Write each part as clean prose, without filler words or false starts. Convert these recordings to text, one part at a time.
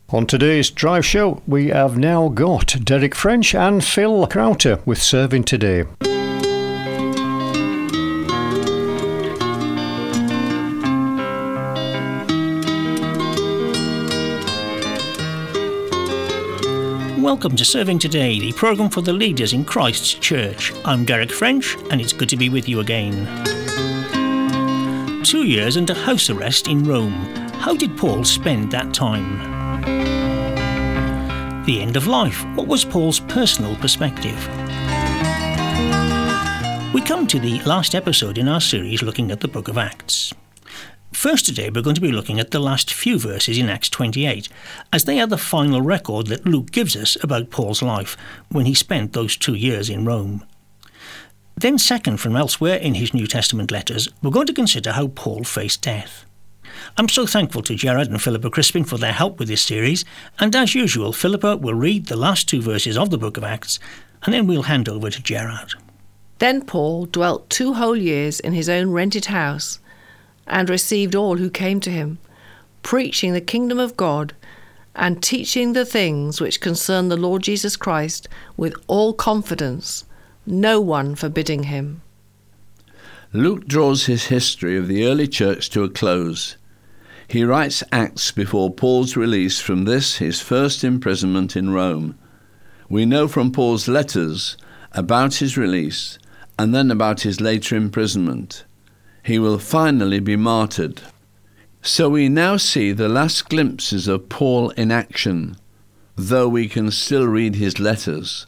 On today's Drive Show, we have now got Derek French and Phil Crowter with Serving Today. Welcome to Serving Today, the programme for the leaders in Christ's Church. I'm Derek French, and it's good to be with you again. 2 years under house arrest in Rome. How did Paul spend that time? The end of life. What was Paul's personal perspective? We come to the last episode in our series looking at the book of Acts. First today we're going to be looking at the last few verses in Acts 28, as they are the final record that Luke gives us about Paul's life when he spent those 2 years in Rome. Then second from elsewhere in his New Testament letters, we're going to consider how Paul faced death. I'm so thankful to Gerard and Philippa Crispin for their help with this series, and as usual, Philippa will read the last 2 verses of the book of Acts, and then we'll hand over to Gerard. Then Paul dwelt 2 whole years in his own rented house, and received all who came to him, preaching the kingdom of God, and teaching the things which concern the Lord Jesus Christ with all confidence, no one forbidding him. Luke draws his history of the early church to a close. He writes Acts before Paul's release from this, his first imprisonment in Rome. We know from Paul's letters about his release and then about his later imprisonment. He will finally be martyred. So we now see the last glimpses of Paul in action, though we can still read his letters.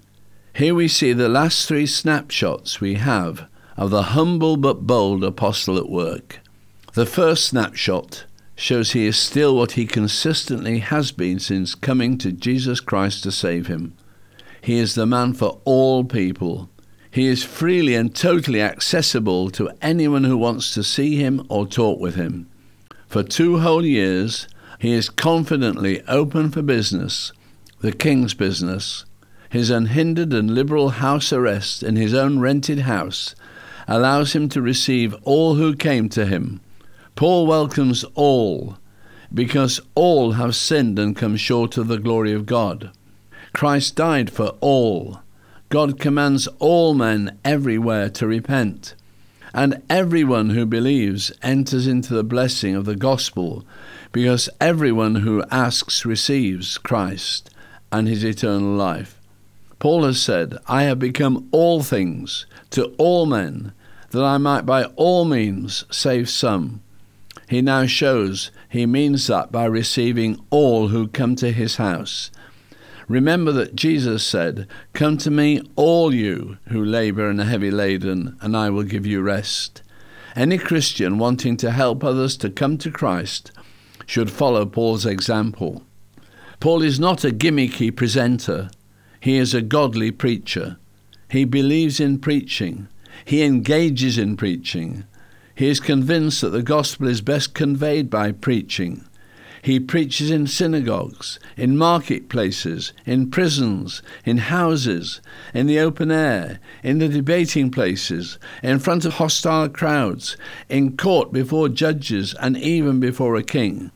Here we see the last 3 snapshots we have of the humble but bold apostle at work. The first snapshot shows he is still what he consistently has been since coming to Jesus Christ to save him. He is the man for all people. He is freely and totally accessible to anyone who wants to see him or talk with him. For 2 whole years, he is confidently open for business, the king's business. His unhindered and liberal house arrest in his own rented house allows him to receive all who came to him. Paul welcomes all, because all have sinned and come short of the glory of God. Christ died for all. God commands all men everywhere to repent, and everyone who believes enters into the blessing of the gospel, because everyone who asks receives Christ and his eternal life. Paul has said, I have become all things to all men, that I might by all means save some. He now shows he means that by receiving all who come to his house. Remember that Jesus said, Come to me, all you who labour and are heavy laden, and I will give you rest. Any Christian wanting to help others to come to Christ should follow Paul's example. Paul is not a gimmicky presenter. He is a godly preacher. He believes in preaching. He engages in preaching. He is convinced that the gospel is best conveyed by preaching. He preaches in synagogues, in marketplaces, in prisons, in houses, in the open air, in the debating places, in front of hostile crowds, in court before judges, and even before a king.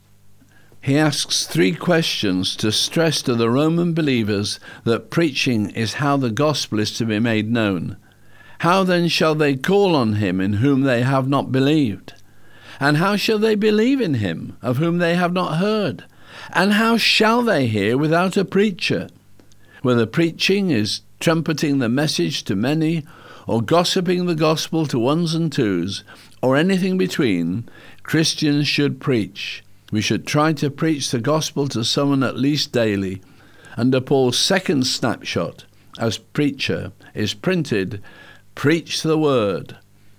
He asks 3 questions to stress to the Roman believers that preaching is how the gospel is to be made known. How then shall they call on him in whom they have not believed? And how shall they believe in him of whom they have not heard? And how shall they hear without a preacher? Whether preaching is trumpeting the message to many, or gossiping the gospel to ones and twos, or anything between, Christians should preach. We should try to preach the gospel to someone at least daily. Under Paul's second snapshot as preacher is printed, Preach the word.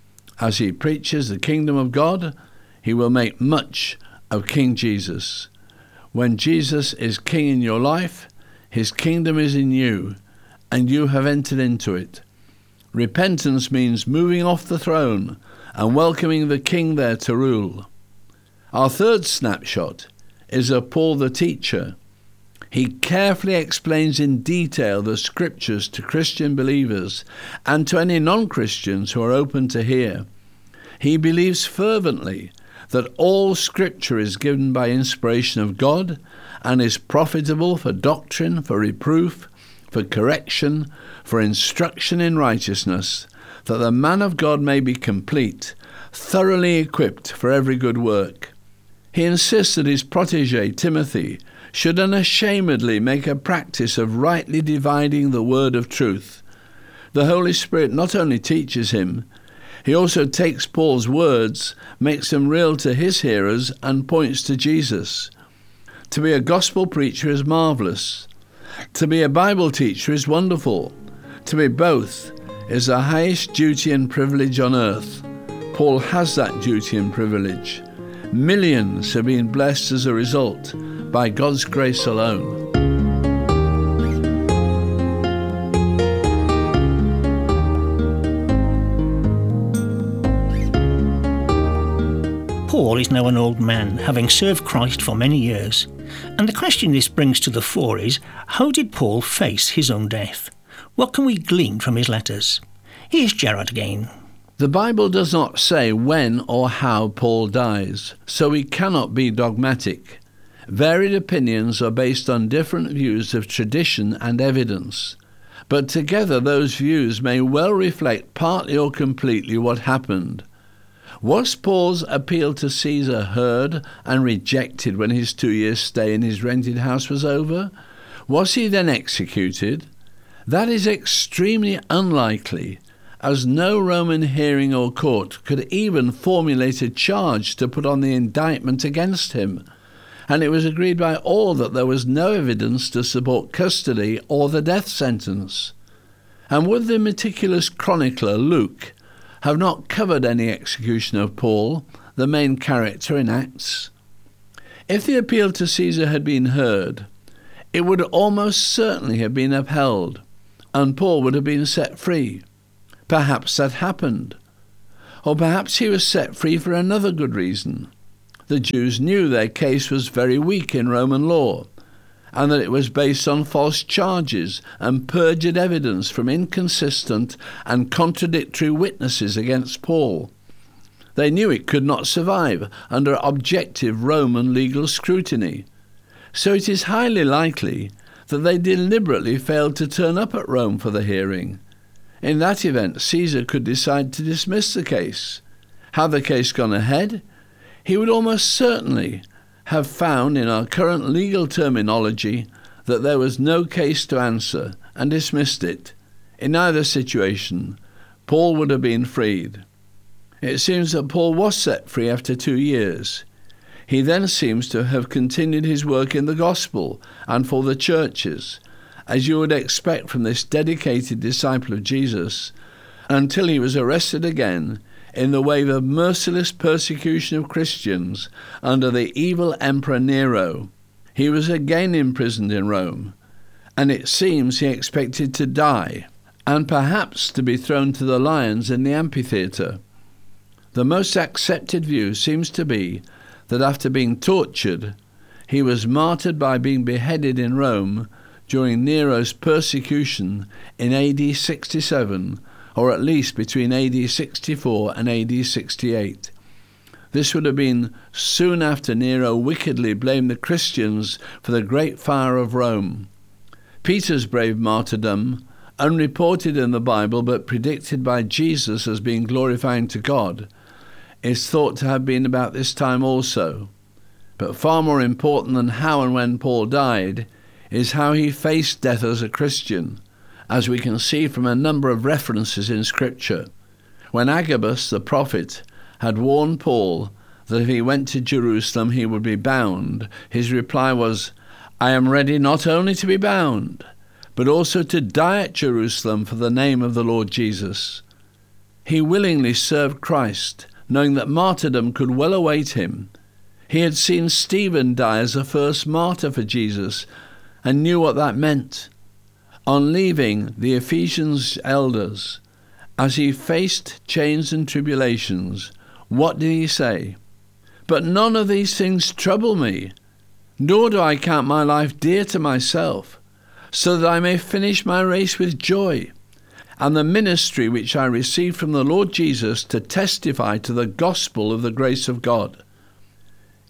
As he preaches the kingdom of God, he will make much of King Jesus. When Jesus is king in your life, his kingdom is in you, and you have entered into it. Repentance means moving off the throne and welcoming the king there to rule. Our third snapshot is of Paul the teacher. He carefully explains in detail the scriptures to Christian believers and to any non-Christians who are open to hear. He believes fervently that all Scripture is given by inspiration of God and is profitable for doctrine, for reproof, for correction, for instruction in righteousness, that the man of God may be complete, thoroughly equipped for every good work. He insists that his protege, Timothy, should unashamedly make a practice of rightly dividing the word of truth. The Holy Spirit not only teaches him, he also takes Paul's words, makes them real to his hearers, and points to Jesus. To be a gospel preacher is marvellous. To be a Bible teacher is wonderful. To be both is the highest duty and privilege on earth. Paul has that duty and privilege. Millions have been blessed as a result, by God's grace alone. Paul is now an old man, having served Christ for many years. And the question this brings to the fore is, how did Paul face his own death? What can we glean from his letters? Here's Gerard again. The Bible does not say when or how Paul dies, so we cannot be dogmatic. Varied opinions are based on different views of tradition and evidence, but together those views may well reflect partly or completely what happened. Was Paul's appeal to Caesar heard and rejected when his 2-year stay in his rented house was over? Was he then executed? That is extremely unlikely, as no Roman hearing or court could even formulate a charge to put on the indictment against him, and it was agreed by all that there was no evidence to support custody or the death sentence. And would the meticulous chronicler Luke have not covered any execution of Paul, the main character in Acts? If the appeal to Caesar had been heard, it would almost certainly have been upheld, and Paul would have been set free. Perhaps that happened. Or perhaps he was set free for another good reason. The Jews knew their case was very weak in Roman law, and that it was based on false charges and perjured evidence from inconsistent and contradictory witnesses against Paul. They knew it could not survive under objective Roman legal scrutiny. So it is highly likely that they deliberately failed to turn up at Rome for the hearing. In that event, Caesar could decide to dismiss the case. Had the case gone ahead, he would almost certainly have found in our current legal terminology that there was no case to answer and dismissed it. In either situation, Paul would have been freed. It seems that Paul was set free after 2 years. He then seems to have continued his work in the gospel and for the churches, as you would expect from this dedicated disciple of Jesus, until he was arrested again in the wave of merciless persecution of Christians under the evil Emperor Nero. He was again imprisoned in Rome, and it seems he expected to die, and perhaps to be thrown to the lions in the amphitheatre. The most accepted view seems to be that after being tortured, he was martyred by being beheaded in Rome during Nero's persecution in AD 67, or at least between AD 64 and AD 68. This would have been soon after Nero wickedly blamed the Christians for the Great Fire of Rome. Peter's brave martyrdom, unreported in the Bible but predicted by Jesus as being glorifying to God, is thought to have been about this time also. But far more important than how and when Paul died is how he faced death as a Christian, as we can see from a number of references in Scripture. When Agabus, the prophet, had warned Paul that if he went to Jerusalem he would be bound, his reply was, "I am ready not only to be bound, but also to die at Jerusalem for the name of the Lord Jesus." He willingly served Christ, knowing that martyrdom could well await him. He had seen Stephen die as the first martyr for Jesus and knew what that meant. On leaving the Ephesians elders, as he faced chains and tribulations, what did he say? "But none of these things trouble me, nor do I count my life dear to myself, so that I may finish my race with joy, and the ministry which I received from the Lord Jesus to testify to the gospel of the grace of God."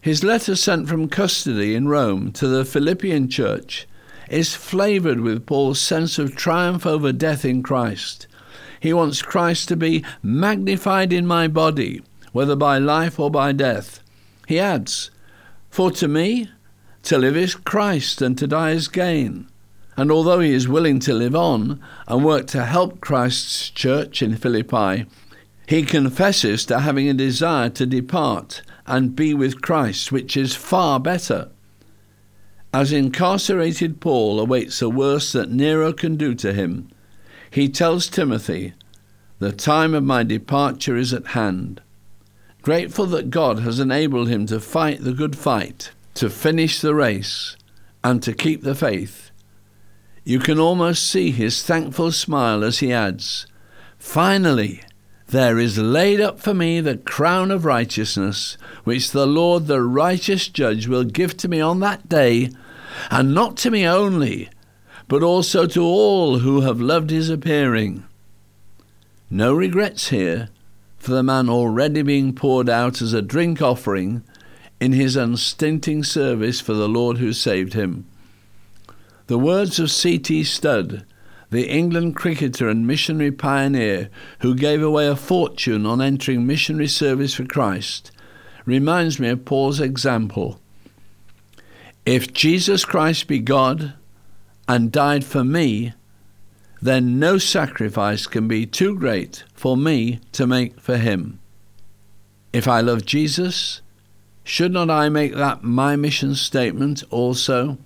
His letter sent from custody in Rome to the Philippian church is flavoured with Paul's sense of triumph over death in Christ. He wants Christ to be magnified in my body, whether by life or by death. He adds, "For to me, to live is Christ, and to die is gain." And although he is willing to live on and work to help Christ's church in Philippi, he confesses to having a desire to depart and be with Christ, which is far better. As incarcerated Paul awaits the worst that Nero can do to him, he tells Timothy, "The time of my departure is at hand." Grateful that God has enabled him to fight the good fight, to finish the race, and to keep the faith, you can almost see his thankful smile as he adds, "Finally, there is laid up for me the crown of righteousness, which the Lord the righteous judge will give to me on that day, and not to me only, but also to all who have loved his appearing." No regrets here for the man already being poured out as a drink offering in his unstinting service for the Lord who saved him. The words of C.T. Studd, the England cricketer and missionary pioneer who gave away a fortune on entering missionary service for Christ, reminds me of Paul's example. "If Jesus Christ be God and died for me, then no sacrifice can be too great for me to make for him. If I love Jesus, should not I make that my mission statement also?"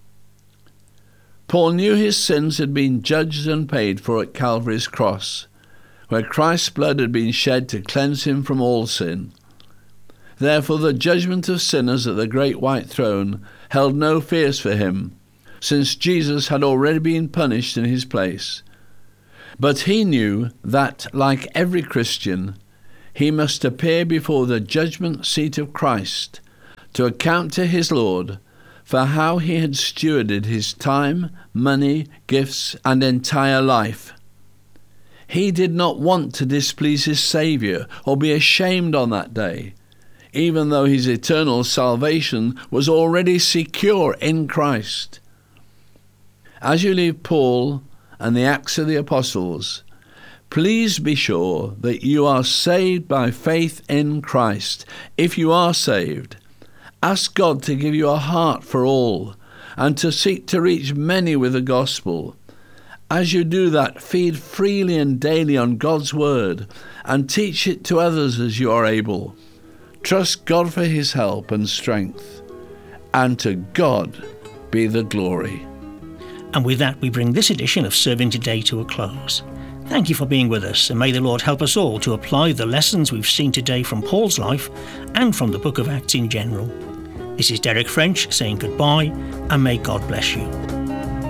Paul knew his sins had been judged and paid for at Calvary's cross, where Christ's blood had been shed to cleanse him from all sin. Therefore the judgment of sinners at the great white throne held no fears for him, since Jesus had already been punished in his place. But he knew that, like every Christian, he must appear before the judgment seat of Christ to account to his Lord for how he had stewarded his time, money, gifts, and entire life. He did not want to displease his Saviour or be ashamed on that day, even though his eternal salvation was already secure in Christ. As you leave Paul and the Acts of the Apostles, please be sure that you are saved by faith in Christ. If you are saved, ask God to give you a heart for all and to seek to reach many with the gospel. As you do that, feed freely and daily on God's word and teach it to others as you are able. Trust God for his help and strength, and to God be the glory. And with that, we bring this edition of Serving Today to a close. Thank you for being with us, and may the Lord help us all to apply the lessons we've seen today from Paul's life and from the book of Acts in general. This is Derek French saying goodbye, and may God bless you.